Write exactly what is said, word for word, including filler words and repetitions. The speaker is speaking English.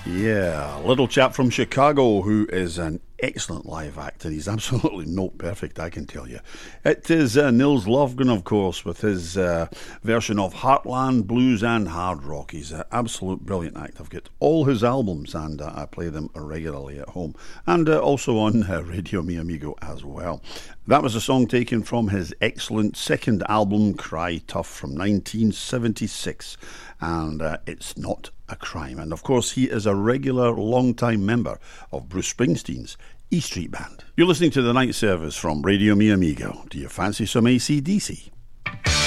Yeah, a little chap from Chicago who is an excellent live act, and he's absolutely note perfect, I can tell you. It is uh, Nils Lofgren, of course, with his uh, version of Heartland Blues and Hard Rock. He's an absolute brilliant act. I've got all his albums, and uh, I play them regularly at home, and uh, also on uh, Radio Mi Amigo as well. That was a song taken from his excellent second album, Cry Tough, from nineteen seventy-six, and uh, it's not a crime. And of course, he is a regular long-time member of Bruce Springsteen's E Street Band. You're listening to the night service from Radio Mi Amigo. Do you fancy some A C D C?